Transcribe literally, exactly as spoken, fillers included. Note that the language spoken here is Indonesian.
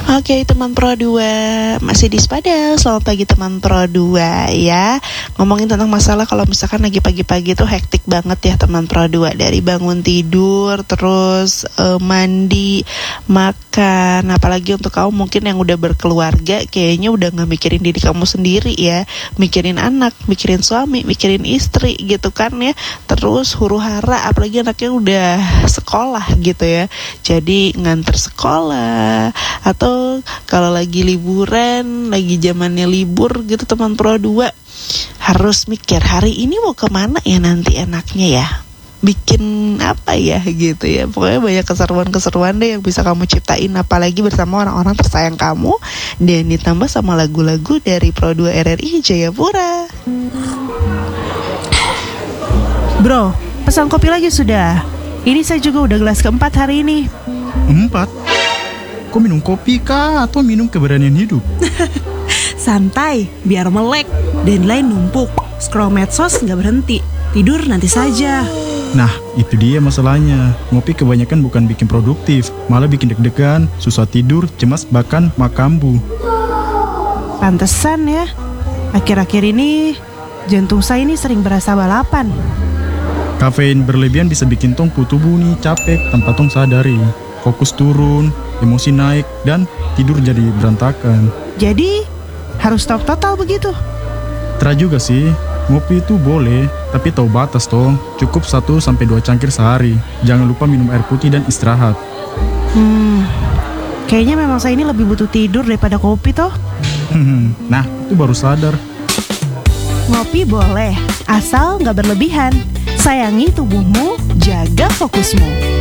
Oke teman Pro dua, masih di Spada. Selamat pagi teman Pro dua ya. Ngomongin tentang masalah kalau misalkan lagi pagi-pagi tuh hektik banget ya teman Pro dua. Dari bangun tidur, terus uh, mandi, makan. Apalagi untuk kamu mungkin yang udah berkeluarga, kayaknya udah gak mikirin diri kamu sendiri ya. Mikirin anak, mikirin suami, mikirin istri gitu kan ya. Terus huru hara, apalagi anaknya udah sekolah gitu ya. Jadi nganter sekolah, atau kalau lagi liburan, lagi zamannya libur gitu teman Pro dua, harus mikir hari ini mau kemana ya nanti enaknya ya, bikin apa ya gitu ya. Pokoknya banyak keseruan-keseruan deh yang bisa kamu ciptain, apalagi bersama orang-orang tersayang kamu, dan ditambah sama lagu-lagu dari Pro dua R R I Jayapura. Bro, pesan kopi lagi sudah. Ini saya juga udah gelas keempat hari ini. Empat? Kok minum kopi kah atau minum keberanian hidup? Santai, biar melek. Deadline numpuk, scroll medsos nggak berhenti. Tidur nanti saja. Nah, itu dia masalahnya. Ngopi kebanyakan bukan bikin produktif, malah bikin deg-degan, susah tidur, cemas, bahkan makambu. Pantesan ya, akhir-akhir ini jantung saya ini sering berasa balapan. Kafein berlebihan bisa bikin tong tubuh nih capek tanpa tong sadari. Fokus turun, emosi naik, dan tidur jadi berantakan. Jadi, harus stop total begitu? Tra juga sih, ngopi itu boleh, tapi tahu batas toh. Cukup satu sampai dua cangkir sehari. Jangan lupa minum air putih dan istirahat. Hmm, kayaknya memang saya ini lebih butuh tidur daripada kopi toh. Nah, itu baru sadar. Ngopi boleh, asal nggak berlebihan. Sayangi tubuhmu, jaga fokusmu.